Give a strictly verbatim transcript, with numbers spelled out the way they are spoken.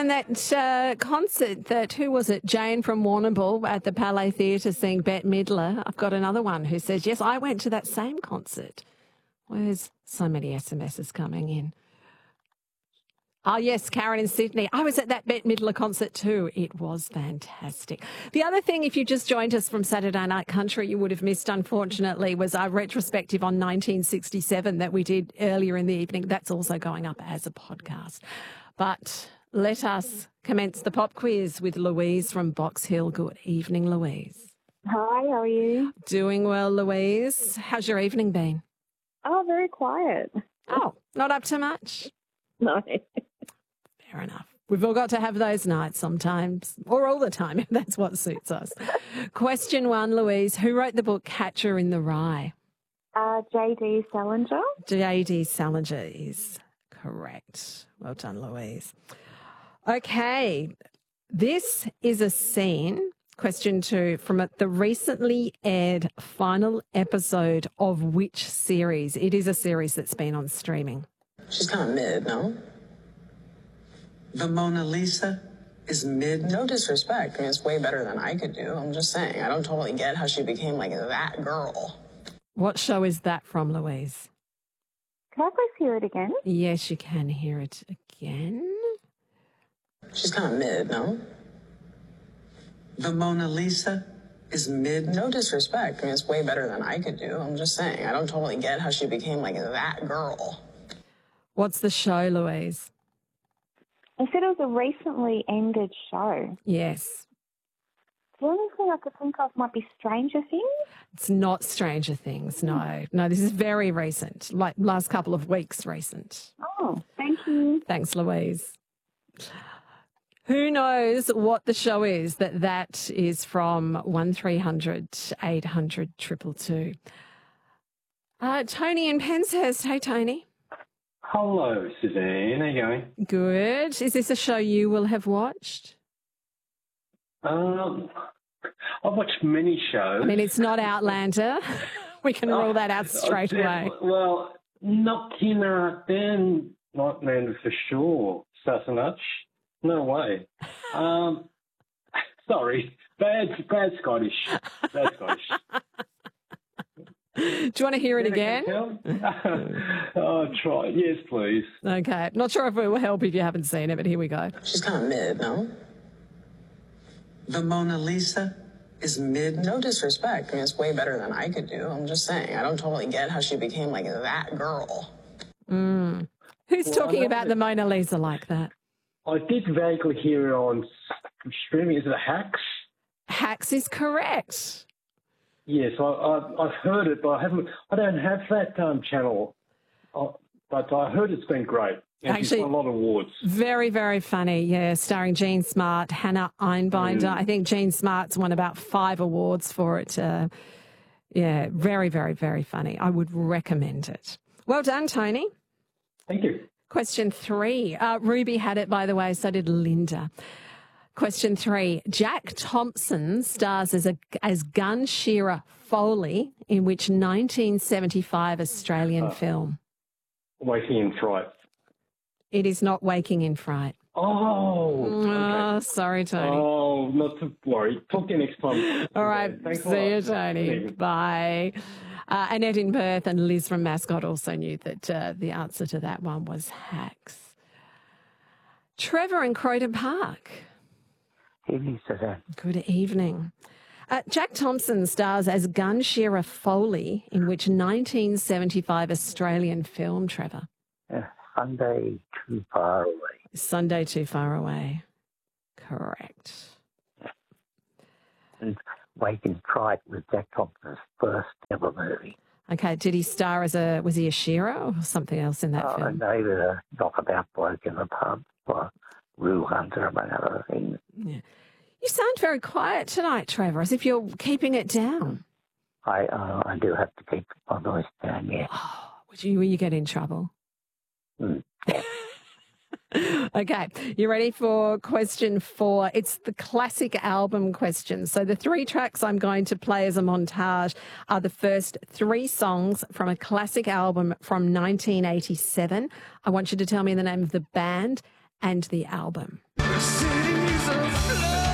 on that uh, concert that, who was it, Jane from Warrnambool at the Palais Theatre seeing Bette Midler. I've got another one who says, yes, I went to that same concert. Where's so many S M Ses coming in? Oh, yes, Karen in Sydney. I was at that Bette Midler concert too. It was fantastic. The other thing, if you just joined us from Saturday Night Country, you would have missed, unfortunately, was our retrospective on nineteen sixty-seven that we did earlier in the evening. That's also going up as a podcast. But let us commence the pop quiz with Louise from Box Hill. Good evening, Louise. Hi, how are you? Doing well, Louise. How's your evening been? Oh, very quiet. Oh, not up to much? No. Fair enough. We've all got to have those nights sometimes, or all the time, if that's what suits us. Question one, Louise. Who wrote the book Catcher in the Rye? Uh, J D Salinger. J D Salinger is correct. Well done, Louise. Okay. This is a scene, question two, from the recently aired final episode of which series? It is a series that's been on streaming. She's kind of mid, no? The Mona Lisa is mid? No disrespect. I mean, it's way better than I could do. I'm just saying. I don't totally get how she became, like, that girl. What show is that from, Louise? Can I please hear it again? Yes, you can hear it again. She's kind of mid, no? The Mona Lisa is mid? No disrespect. I mean, it's way better than I could do. I'm just saying. I don't totally get how she became, like, that girl. What's the show, Louise? I said it was a recently ended show. Yes. The only thing I could think of might be Stranger Things. It's not Stranger Things, no. No, this is very recent, like last couple of weeks recent. Oh, thank you. Thanks, Louise. Who knows what the show is that that is from one three hundred eight hundred two two two. Uh, Tony in Penshurst. Hey, Tony. Hello, Suzanne. How you going? Good. Is this a show you will have watched? Um, I've watched many shows. I mean, it's not Outlander. We can rule that out straight uh, away. Well, not Kina, then not Outlander for sure. Sassenach. No way. Um, sorry. Bad, bad Scottish. Bad Scottish. Do you want to hear it again? Oh, try. Yes, please. Okay. Not sure if it will help if you haven't seen it, but here we go. She's kind of mid, no? The Mona Lisa is mid? No disrespect. I mean, it's way better than I could do. I'm just saying. I don't totally get how she became, like, that girl. Mm. Who's Well, talking about that. the Mona Lisa like that? I did vaguely hear it on streaming. Is it Hacks? Hacks is correct. Yes, I, I, I've heard it, but I haven't. I don't have that um, channel, uh, but I heard it's been great. And she's Actually, won a lot of awards. Very, very funny. Yeah, starring Jean Smart, Hannah Einbinder. Mm. I think Jean Smart's won about five awards for it. Uh, yeah, very, very, very funny. I would recommend it. Well done, Tony. Thank you. Question three. Uh, Ruby had it, by the way, so did Linda. Question three. Jack Thompson stars as a as Gun Shearer Foley in which nineteen seventy-five Australian uh, film? Waking in Fright. It is not Waking in Fright. Oh. Oh, okay. Sorry, Tony. Oh, not to worry. Talk to you next time. All right. Thanks See you, Tony. Bye. Uh, Annette in Perth and Liz from Mascot also knew that uh, the answer to that one was Hacks. Trevor in Croydon Park. Evening, Suzanne. Good evening. Uh, Jack Thompson stars as Gun Shearer Foley in which nineteen seventy-five Australian film, Trevor? Uh, Sunday Too Far Away. Sunday Too Far Away. Correct. And Waking Fright was Jack Thompson's first ever movie. Okay, did he star as a, was he a shearer or something else in that oh, film? No, he was a knockabout bloke in the pub, or rule hunter, among other things. Yeah. You sound very quiet tonight, Trevor, as if you're keeping it down. I uh, I do have to keep my voice down, yeah. Oh, would you, will you get in trouble? Mm. Okay, you ready for question four? It's the classic album question. So the three tracks I'm going to play as a montage are the first three songs from a classic album from nineteen eighty-seven. I want you to tell me the name of the band and the album. Cities of love.